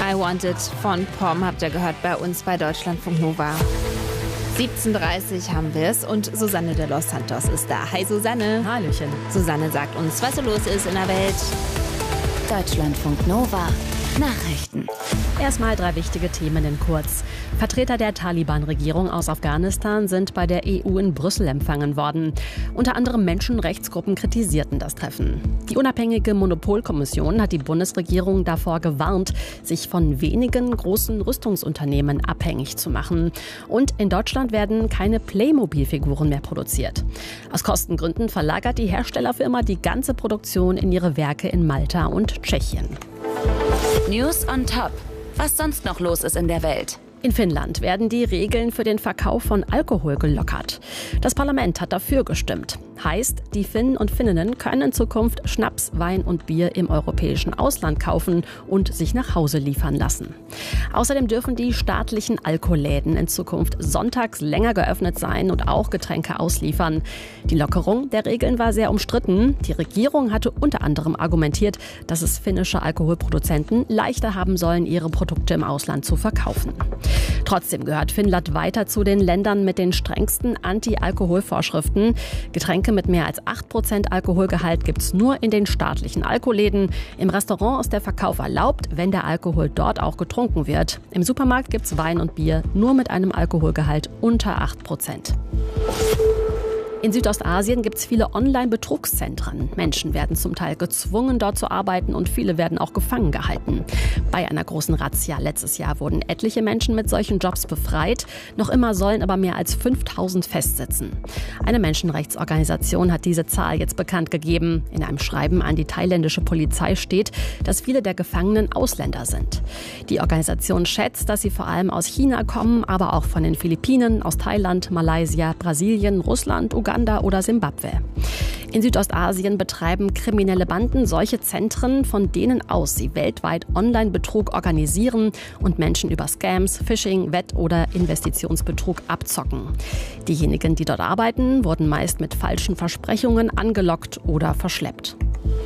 I Want It von Pom habt ihr gehört bei uns bei Deutschlandfunk Nova. 17:30 Uhr haben wir es und Susanne de los Santos ist da. Hi Susanne. Hallöchen. Susanne sagt uns, was so los ist in der Welt. Deutschlandfunk Nova. Nachrichten. Erstmal 3 wichtige Themen in kurz. Vertreter der Taliban-Regierung aus Afghanistan sind bei der EU in Brüssel empfangen worden. Unter anderem Menschenrechtsgruppen kritisierten das Treffen. Die unabhängige Monopolkommission hat die Bundesregierung davor gewarnt, sich von wenigen großen Rüstungsunternehmen abhängig zu machen. Und in Deutschland werden keine Playmobil-Figuren mehr produziert. Aus Kostengründen verlagert die Herstellerfirma die ganze Produktion in ihre Werke in Malta und Tschechien. News on Top. Was sonst noch los ist in der Welt. In Finnland werden die Regeln für den Verkauf von Alkohol gelockert. Das Parlament hat dafür gestimmt. Heißt, die Finnen und Finninnen können in Zukunft Schnaps, Wein und Bier im europäischen Ausland kaufen und sich nach Hause liefern lassen. Außerdem dürfen die staatlichen Alkoholläden in Zukunft sonntags länger geöffnet sein und auch Getränke ausliefern. Die Lockerung der Regeln war sehr umstritten. Die Regierung hatte unter anderem argumentiert, dass es finnische Alkoholproduzenten leichter haben sollen, ihre Produkte im Ausland zu verkaufen. Trotzdem gehört Finnland weiter zu den Ländern mit den strengsten Anti-Alkohol-Vorschriften. Getränke mit mehr als 8% Alkoholgehalt gibt es nur in den staatlichen Alkoholläden. Im Restaurant ist der Verkauf erlaubt, wenn der Alkohol dort auch getrunken wird. Im Supermarkt gibt es Wein und Bier nur mit einem Alkoholgehalt unter 8%. In Südostasien gibt es viele Online-Betrugszentren. Menschen werden zum Teil gezwungen, dort zu arbeiten und viele werden auch gefangen gehalten. Bei einer großen Razzia letztes Jahr wurden etliche Menschen mit solchen Jobs befreit. Noch immer sollen aber mehr als 5000 festsitzen. Eine Menschenrechtsorganisation hat diese Zahl jetzt bekannt gegeben. In einem Schreiben an die thailändische Polizei steht, dass viele der Gefangenen Ausländer sind. Die Organisation schätzt, dass sie vor allem aus China kommen, aber auch von den Philippinen, aus Thailand, Malaysia, Brasilien, Russland, Uganda oder Simbabwe. In Südostasien betreiben kriminelle Banden solche Zentren, von denen aus sie weltweit Online-Betrug organisieren und Menschen über Scams, Phishing, Wett- oder Investitionsbetrug abzocken. Diejenigen, die dort arbeiten, wurden meist mit falschen Versprechungen angelockt oder verschleppt.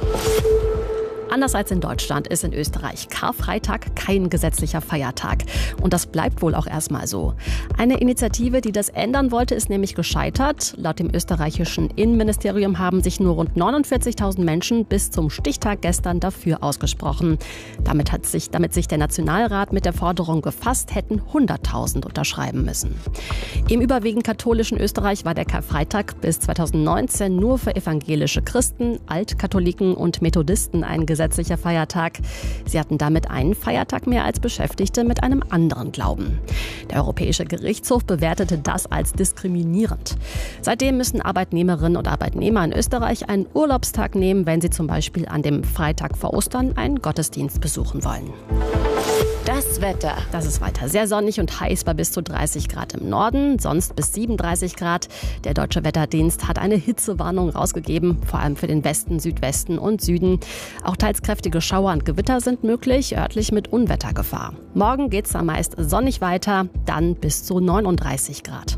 Anders als in Deutschland ist in Österreich Karfreitag kein gesetzlicher Feiertag. Und das bleibt wohl auch erstmal so. Eine Initiative, die das ändern wollte, ist nämlich gescheitert. Laut dem österreichischen Innenministerium haben sich nur rund 49.000 Menschen bis zum Stichtag gestern dafür ausgesprochen. Damit sich der Nationalrat mit der Forderung befasst, hätten 100.000 unterschreiben müssen. Im überwiegend katholischen Österreich war der Karfreitag bis 2019 nur für evangelische Christen, Altkatholiken und Methodisten ein gesetzlicher Feiertag. Sie hatten damit einen Feiertag mehr als Beschäftigte mit einem anderen Glauben. Der Europäische Gerichtshof bewertete das als diskriminierend. Seitdem müssen Arbeitnehmerinnen und Arbeitnehmer in Österreich einen Urlaubstag nehmen, wenn sie zum Beispiel an dem Freitag vor Ostern einen Gottesdienst besuchen wollen. Das Wetter. Das ist weiter sehr sonnig und heiß bei bis zu 30 Grad im Norden, sonst bis 37 Grad. Der Deutsche Wetterdienst hat eine Hitzewarnung rausgegeben, vor allem für den Westen, Südwesten und Süden. Auch teils kräftige Schauer und Gewitter sind möglich, örtlich mit Unwettergefahr. Morgen geht es am meist sonnig weiter, dann bis zu 39 Grad.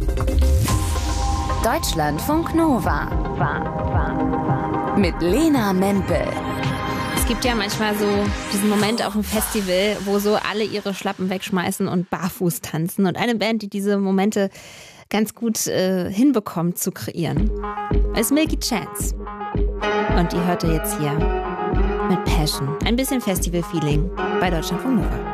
Deutschlandfunk Nova. Mit Lena Mempel. Es gibt ja manchmal so diesen Moment auf dem Festival, wo so alle ihre Schlappen wegschmeißen und barfuß tanzen. Und eine Band, die diese Momente ganz gut hinbekommt zu kreieren, ist Milky Chance. Und die hört ihr jetzt hier mit Passion. Ein bisschen Festival-Feeling bei Deutschlandfunk Nova.